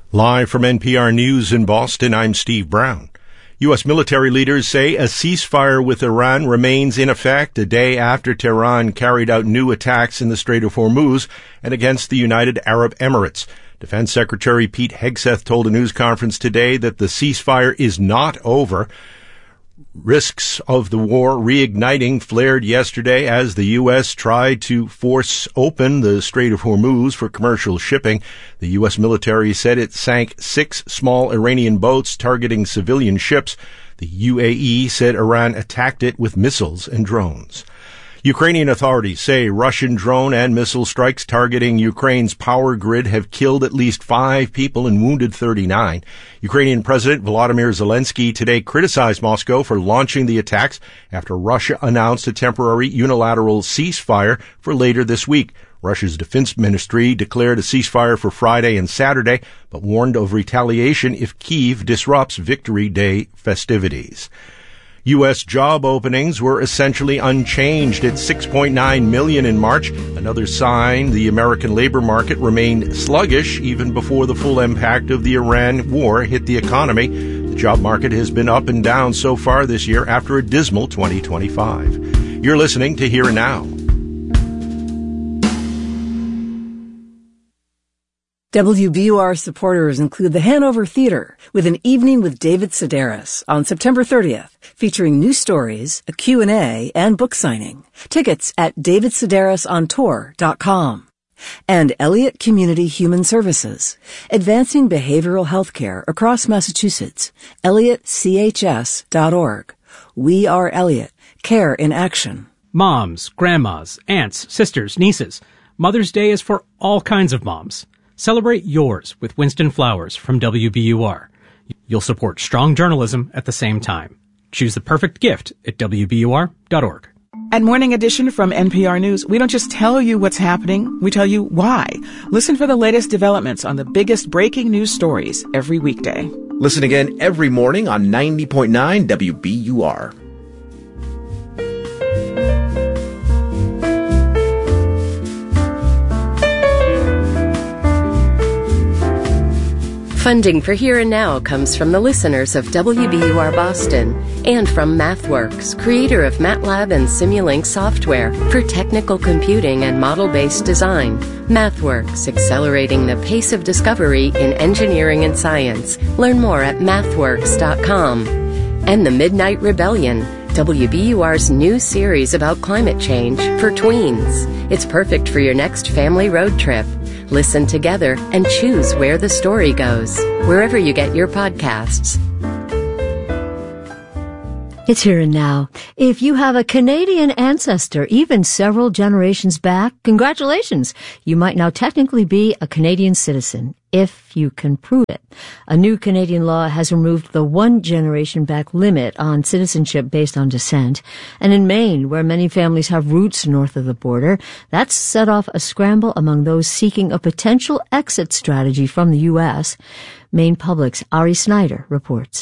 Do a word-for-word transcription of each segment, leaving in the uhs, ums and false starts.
Live from N P R News in Boston, I'm Steve Brown. U S military leaders say a ceasefire with Iran remains in effect a day after Tehran carried out new attacks in the Strait of Hormuz and against the United Arab Emirates. Defense Secretary Pete Hegseth told a news conference today that the ceasefire is not over. Risks of the war reigniting flared yesterday as the U S tried to force open the Strait of Hormuz for commercial shipping. The U S military said it sank six small Iranian boats targeting civilian ships. The U A E said Iran attacked it with missiles and drones. Ukrainian authorities say Russian drone and missile strikes targeting Ukraine's power grid have killed at least five people and wounded thirty-nine. Ukrainian President Volodymyr Zelensky today criticized Moscow for launching the attacks after Russia announced a temporary unilateral ceasefire for later this week. Russia's defense ministry declared a ceasefire for Friday and Saturday, but warned of retaliation if Kyiv disrupts Victory Day festivities. U S job openings were essentially unchanged at six point nine million in March, another sign the American labor market remained sluggish even before the full impact of the Iran war hit the economy. The job market has been up and down so far this year after a dismal twenty twenty-five. You're listening to Here and Now. W B U R supporters include the Hanover Theater with an evening with David Sedaris on September thirtieth, featuring new stories, a Q and A, and book signing. Tickets at david sedaris on tour dot com. And Elliott Community Human Services, advancing behavioral health care across Massachusetts. elliott c h s dot org. We are Elliott. Care in action. Moms, grandmas, aunts, sisters, nieces. Mother's Day is for all kinds of moms. Celebrate yours with Winston Flowers from W B U R. You'll support strong journalism at the same time. Choose the perfect gift at w b u r dot org. At Morning Edition from N P R News, we don't just tell you what's happening, we tell you why. Listen for the latest developments on the biggest breaking news stories every weekday. Listen again every morning on ninety point nine W B U R. Funding for Here and Now comes from the listeners of W B U R Boston and from MathWorks, creator of MATLAB and Simulink software for technical computing and model-based design. MathWorks, accelerating the pace of discovery in engineering and science. Learn more at mathworks dot com. And The Midnight Rebellion, W B U R's new series about climate change for tweens. It's perfect for your next family road trip. Listen together and choose where the story goes, wherever you get your podcasts. It's Here and Now. If you have a Canadian ancestor, even several generations back, congratulations. You might now technically be a Canadian citizen, if you can prove it. A new Canadian law has removed the one generation back limit on citizenship based on descent. And in Maine, where many families have roots north of the border, that's set off a scramble among those seeking a potential exit strategy from the U S. Maine Public's Ari Snyder reports.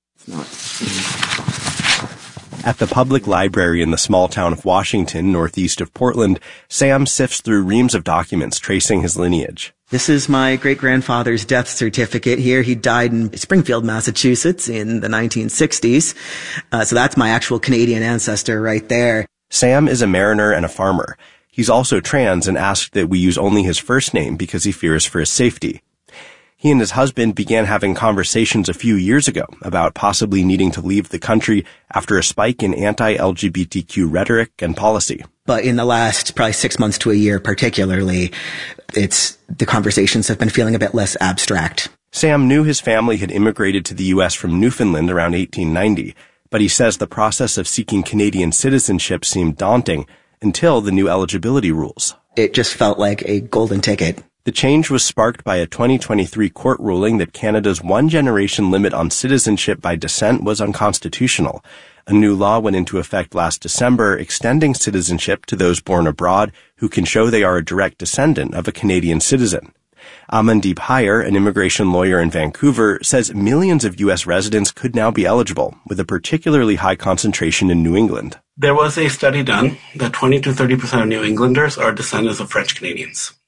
At the public library in the small town of Washington, northeast of Portland, Sam sifts through reams of documents tracing his lineage. This is my great-grandfather's death certificate here. He died in Springfield, Massachusetts in the nineteen sixties. Uh, so that's my actual Canadian ancestor right there. Sam is a mariner and a farmer. He's also trans and asked that we use only his first name because he fears for his safety. He and his husband began having conversations a few years ago about possibly needing to leave the country after a spike in anti-L G B T Q rhetoric and policy. But in the last probably six months to a year particularly, it's the conversations have been feeling a bit less abstract. Sam knew his family had immigrated to the U S from Newfoundland around eighteen ninety, but he says the process of seeking Canadian citizenship seemed daunting until the new eligibility rules. It just felt like a golden ticket. The change was sparked by a twenty twenty-three court ruling that Canada's one-generation limit on citizenship by descent was unconstitutional. A new law went into effect last December, extending citizenship to those born abroad who can show they are a direct descendant of a Canadian citizen. Amandeep Haier, an immigration lawyer in Vancouver, says millions of U S residents could now be eligible, with a particularly high concentration in New England. There was a study done that twenty to thirty percent of New Englanders are descendants of French Canadians.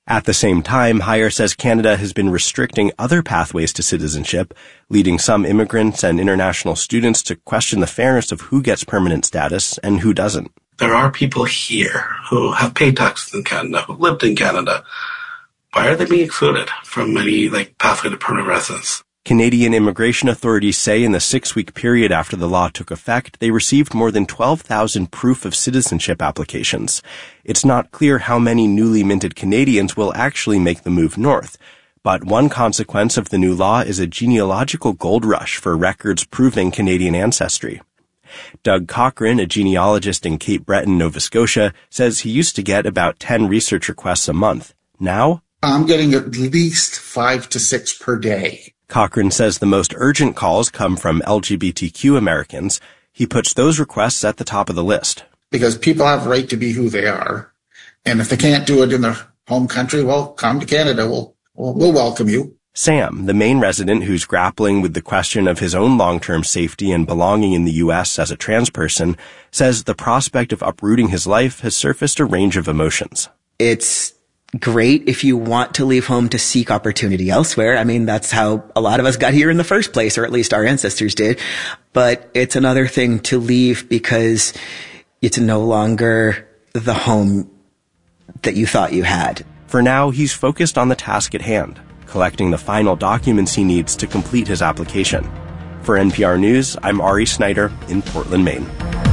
At the same time, Heyer says Canada has been restricting other pathways to citizenship, leading some immigrants and international students to question the fairness of who gets permanent status and who doesn't. There are people here who have paid taxes in Canada, who lived in Canada. Why are they being excluded from any like pathway to permanent residence? Canadian immigration authorities say in the six-week period after the law took effect, they received more than twelve thousand proof of citizenship applications. It's not clear how many newly minted Canadians will actually make the move north, but one consequence of the new law is a genealogical gold rush for records proving Canadian ancestry. Doug Cochran, a genealogist in Cape Breton, Nova Scotia, says he used to get about ten research requests a month. Now, I'm getting at least five to six per day. Cochran says the most urgent calls come from L G B T Q Americans. He puts those requests at the top of the list. Because people have a right to be who they are. And if they can't do it in their home country, well, come to Canada. We'll, we'll, we'll welcome you. Sam, the Maine resident who's grappling with the question of his own long-term safety and belonging in the U S as a trans person, says the prospect of uprooting his life has surfaced a range of emotions. It's great if you want to leave home to seek opportunity elsewhere. I mean, that's how a lot of us got here in the first place, or at least our ancestors did. But it's another thing to leave because it's no longer the home that you thought you had. For now, he's focused on the task at hand, collecting the final documents he needs to complete his application. For N P R News, I'm Ari Snyder in Portland, Maine.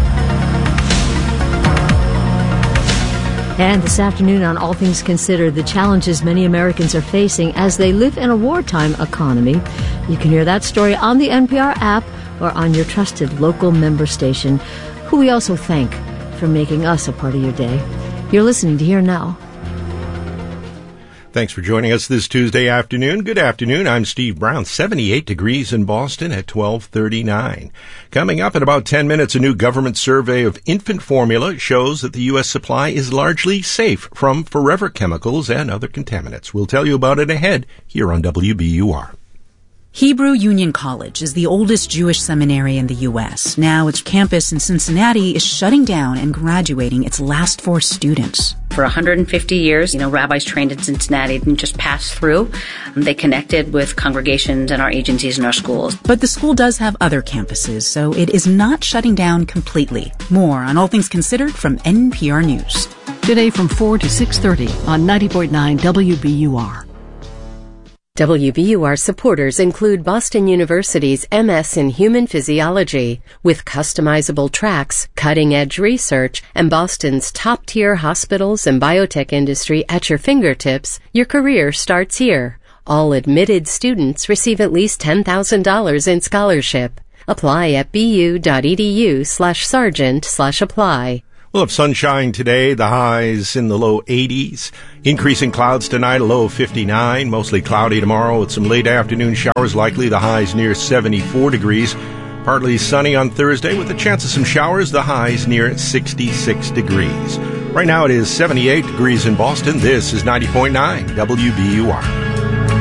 And this afternoon on All Things Considered, the challenges many Americans are facing as they live in a wartime economy. You can hear that story on the N P R app or on your trusted local member station, who we also thank for making us a part of your day. You're listening to Here Now. Thanks for joining us this Tuesday afternoon. Good afternoon. I'm Steve Brown. seventy-eight degrees in Boston at twelve thirty-nine. Coming up in about ten minutes, a new government survey of infant formula shows that the U S supply is largely safe from forever chemicals and other contaminants. We'll tell you about it ahead here on W B U R. Hebrew Union College is the oldest Jewish seminary in the U S. Now its campus in Cincinnati is shutting down and graduating its last four students. For one hundred fifty years, you know, rabbis trained in Cincinnati didn't just pass through. They connected with congregations and our agencies and our schools. But the school does have other campuses, so it is not shutting down completely. More on All Things Considered from N P R News. Today from four to six thirty on ninety point nine W B U R. W B U R supporters include Boston University's M S in Human Physiology, with customizable tracks, cutting-edge research, and Boston's top-tier hospitals and biotech industry at your fingertips. Your career starts here. All admitted students receive at least ten thousand dollars in scholarship. Apply at bu.edu slash sergeant slash apply. We'll have sunshine today, the highs in the low eighties. Increasing clouds tonight, a low of fifty-nine. Mostly cloudy tomorrow with some late afternoon showers likely, the highs near seventy-four degrees. Partly sunny on Thursday with a chance of some showers, the highs near sixty-six degrees. Right now it is seventy-eight degrees in Boston. This is ninety point nine W B U R.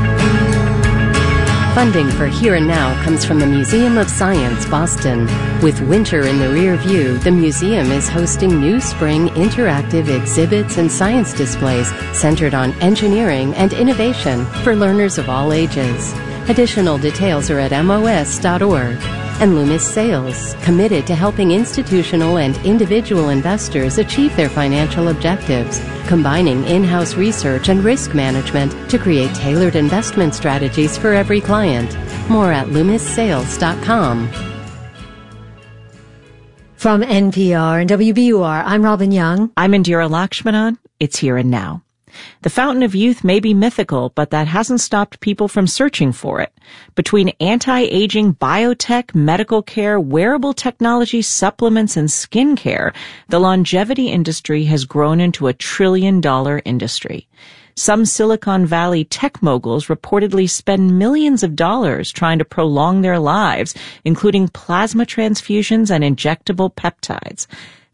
Funding for Here and Now comes from the Museum of Science, Boston. With winter in the rear view, the museum is hosting new spring interactive exhibits and science displays centered on engineering and innovation for learners of all ages. Additional details are at M O S dot org. And Loomis Sales, committed to helping institutional and individual investors achieve their financial objectives, combining in-house research and risk management to create tailored investment strategies for every client. More at loomis sales dot com. From N P R and W B U R, I'm Robin Young. I'm Indira Lakshmanan. It's Here and Now. The fountain of youth may be mythical, but that hasn't stopped people from searching for it. Between anti-aging, biotech, medical care, wearable technology, supplements, and skincare, the longevity industry has grown into a trillion-dollar industry. Some Silicon Valley tech moguls reportedly spend millions of dollars trying to prolong their lives, including plasma transfusions and injectable peptides.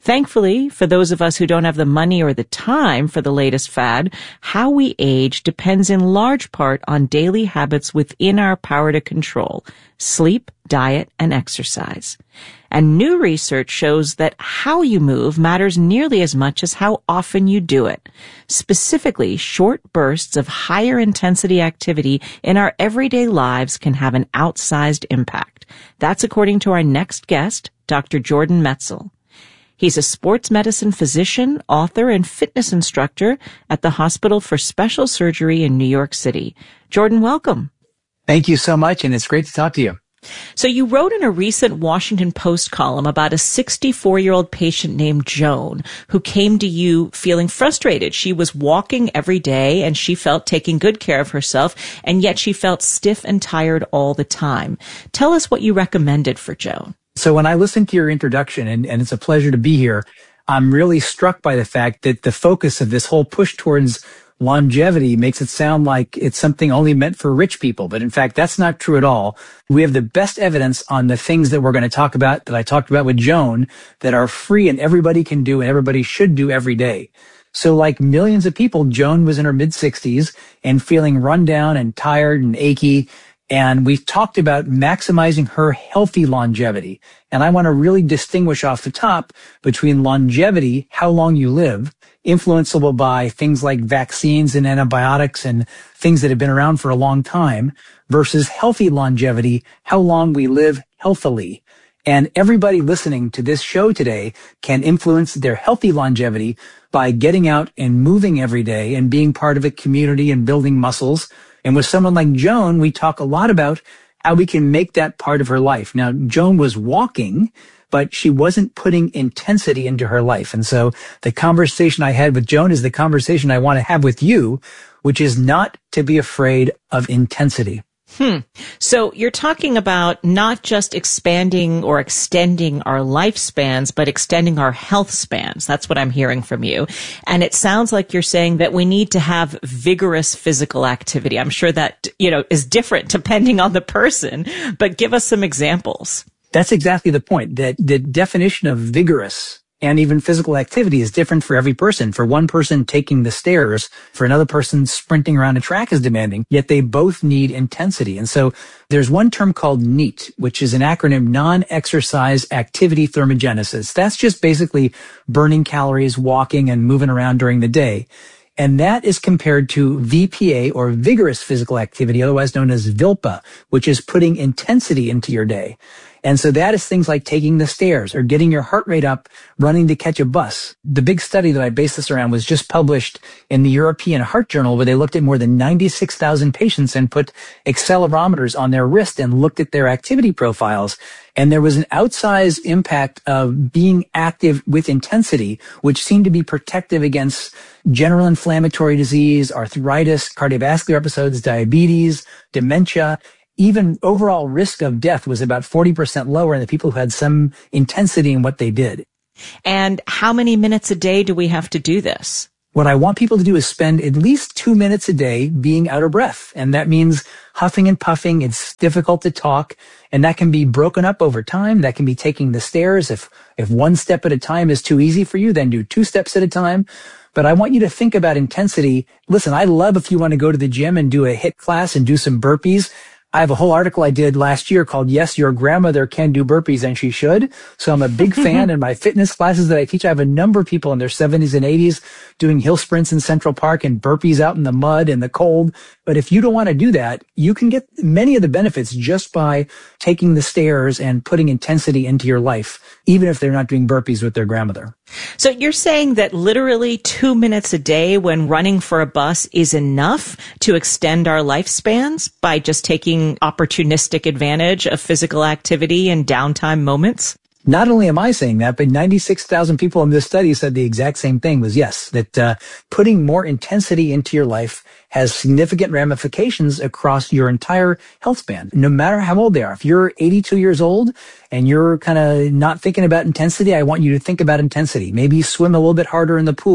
Thankfully, for those of us who don't have the money or the time for the latest fad, how we age depends in large part on daily habits within our power to control: sleep, diet, and exercise. And new research shows that how you move matters nearly as much as how often you do it. Specifically, short bursts of higher intensity activity in our everyday lives can have an outsized impact. That's according to our next guest, Doctor Jordan Metzl. He's a sports medicine physician, author, and fitness instructor at the Hospital for Special Surgery in New York City. Jordan, welcome. Thank you so much, and it's great to talk to you. So you wrote in a recent Washington Post column about a sixty-four-year-old patient named Joan who came to you feeling frustrated. She was walking every day and she felt taking good care of herself, and yet she felt stiff and tired all the time. Tell us what you recommended for Joan. So when I listened to your introduction, and, and it's a pleasure to be here, I'm really struck by the fact that the focus of this whole push towards longevity makes it sound like it's something only meant for rich people. But in fact, that's not true at all. We have the best evidence on the things that we're going to talk about, that I talked about with Joan, that are free and everybody can do and everybody should do every day. So like millions of people, Joan was in her mid-sixties and feeling run down and tired and achy. And we've talked about maximizing her healthy longevity. And I want to really distinguish off the top between longevity, how long you live, influenceable by things like vaccines and antibiotics and things that have been around for a long time, versus healthy longevity, how long we live healthily. And everybody listening to this show today can influence their healthy longevity by getting out and moving every day and being part of a community and building muscles. And with someone like Joan, we talk a lot about how we can make that part of her life. Now, Joan was walking, but she wasn't putting intensity into her life. And so the conversation I had with Joan is the conversation I want to have with you, which is not to be afraid of intensity. Hmm. So you're talking about not just expanding or extending our lifespans, but extending our health spans. That's what I'm hearing from you. And it sounds like you're saying that we need to have vigorous physical activity. I'm sure that, you know, is different depending on the person, but give us some examples. That's exactly the point. That the definition of vigorous and even physical activity is different for every person. For one person, taking the stairs, for another person, sprinting around a track is demanding, yet they both need intensity. And so there's one term called NEAT, which is an acronym, non-exercise activity thermogenesis. That's just basically burning calories, walking and moving around during the day. And that is compared to V P A, or vigorous physical activity, otherwise known as VILPA, which is putting intensity into your day. And so that is things like taking the stairs or getting your heart rate up, running to catch a bus. The big study that I based this around was just published in the European Heart Journal, where they looked at more than ninety-six thousand patients and put accelerometers on their wrist and looked at their activity profiles. And there was an outsized impact of being active with intensity, which seemed to be protective against general inflammatory disease, arthritis, cardiovascular episodes, diabetes, dementia. Even overall risk of death was about forty percent lower in the people who had some intensity in what they did. And how many minutes a day do we have to do this? What I want people to do is spend at least two minutes a day being out of breath. And that means huffing and puffing. It's difficult to talk. And that can be broken up over time. That can be taking the stairs. If, if one step at a time is too easy for you, then do two steps at a time. But I want you to think about intensity. Listen, I love if you want to go to the gym and do a HIIT class and do some burpees. I have a whole article I did last year called Yes, Your Grandmother Can Do Burpees and She Should. So I'm a big fan. In my fitness classes that I teach, I have a number of people in their seventies and eighties doing hill sprints in Central Park and burpees out in the mud and the cold. But if you don't want to do that, you can get many of the benefits just by taking the stairs and putting intensity into your life, even if they're not doing burpees with their grandmother. So you're saying that literally two minutes a day when running for a bus is enough to extend our lifespans by just taking opportunistic advantage of physical activity and downtime moments? Not only am I saying that, but ninety-six thousand people in this study said the exact same thing, was yes, that uh, putting more intensity into your life has significant ramifications across your entire health span, no matter how old they are. If you're eighty-two years old and you're kind of not thinking about intensity, I want you to think about intensity. Maybe swim a little bit harder in the pool,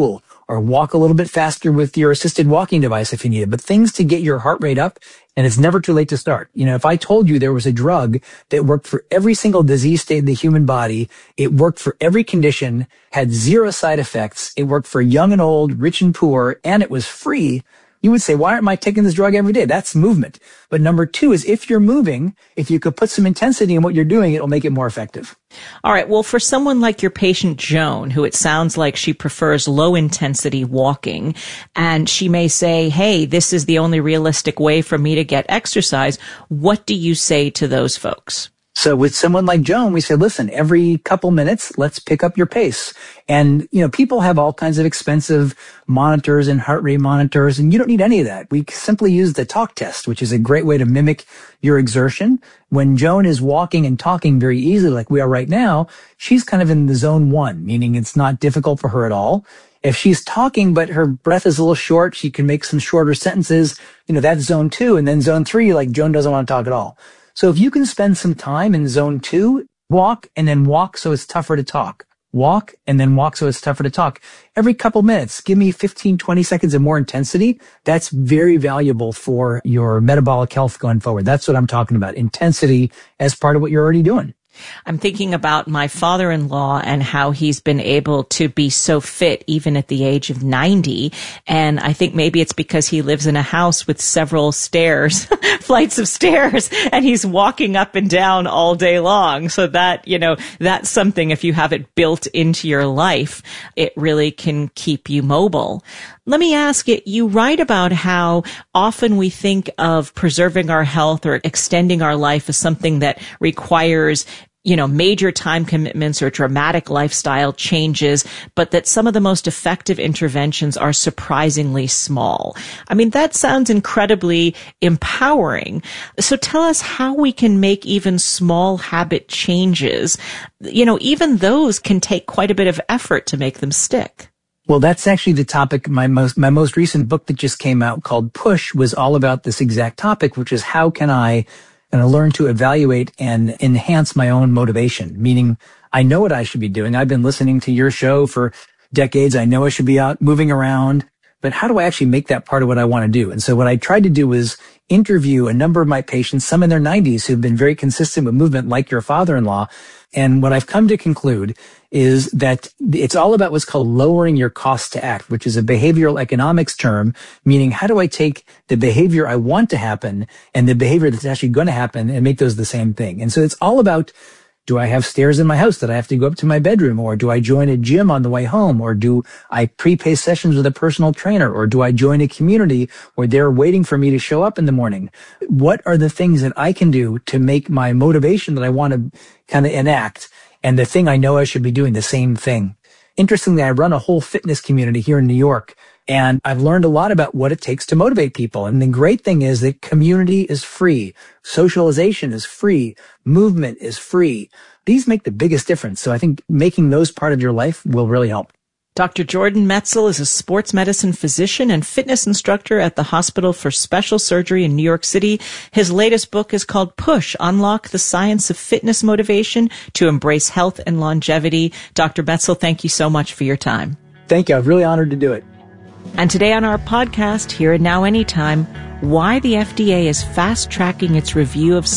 or walk a little bit faster with your assisted walking device if you need it, but things to get your heart rate up. And it's never too late to start. You know, if I told you there was a drug that worked for every single disease state in the human body, it worked for every condition, had zero side effects, it worked for young and old, rich and poor, and it was free, you would say, why aren't I taking this drug every day? That's movement. But number two is if you're moving, if you could put some intensity in what you're doing, it'll make it more effective. All right. Well, for someone like your patient, Joan, who it sounds like she prefers low intensity walking, and she may say, hey, this is the only realistic way for me to get exercise. What do you say to those folks? So with someone like Joan, we say, listen, every couple minutes, let's pick up your pace. And, you know, people have all kinds of expensive monitors and heart rate monitors, and you don't need any of that. We simply use the talk test, which is a great way to mimic your exertion. When Joan is walking and talking very easily, like we are right now, she's kind of in the zone one, meaning it's not difficult for her at all. If she's talking, but her breath is a little short, she can make some shorter sentences. You know, that's zone two. And then zone three, like Joan doesn't want to talk at all. So if you can spend some time in zone two, walk and then walk so it's tougher to talk. Walk and then walk so it's tougher to talk. Every couple minutes, give me fifteen, twenty seconds of more intensity. That's very valuable for your metabolic health going forward. That's what I'm talking about. Intensity as part of what you're already doing. I'm thinking about my father-in-law and how he's been able to be so fit even at the age of ninety. And I think maybe it's because he lives in a house with several stairs, flights of stairs, and he's walking up and down all day long. So that, you know, that's something, if you have it built into your life, it really can keep you mobile. Let me ask it, you write about how often we think of preserving our health or extending our life as something that requires, you know, major time commitments or dramatic lifestyle changes, but that some of the most effective interventions are surprisingly small. I mean, that sounds incredibly empowering. So tell us how we can make even small habit changes. You know, even those can take quite a bit of effort to make them stick. Well, that's actually the topic. My most, my most recent book that just came out called Push was all about this exact topic, which is how can I and I learn to evaluate and enhance my own motivation, meaning I know what I should be doing. I've been listening to your show for decades. I know I should be out moving around, but how do I actually make that part of what I want to do? And so what I tried to do was interview a number of my patients, some in their nineties, who've been very consistent with movement like your father-in-law. And what I've come to conclude is that it's all about what's called lowering your cost to act, which is a behavioral economics term, meaning how do I take the behavior I want to happen and the behavior that's actually going to happen and make those the same thing. And so it's all about, do I have stairs in my house that I have to go up to my bedroom? Or do I join a gym on the way home? Or do I prepay sessions with a personal trainer? Or do I join a community where they're waiting for me to show up in the morning? What are the things that I can do to make my motivation that I want to kind of enact and the thing I know I should be doing the same thing? Interestingly, I run a whole fitness community here in New York, and I've learned a lot about what it takes to motivate people. And the great thing is that community is free. Socialization is free. Movement is free. These make the biggest difference. So I think making those part of your life will really help. Doctor Jordan Metzl is a sports medicine physician and fitness instructor at the Hospital for Special Surgery in New York City. His latest book is called Push, Unlock the Science of Fitness Motivation to Embrace Health and Longevity. Doctor Metzl, thank you so much for your time. Thank you. I'm really honored to do it. And today on our podcast, Here and Now Anytime, why the F D A is fast-tracking its review of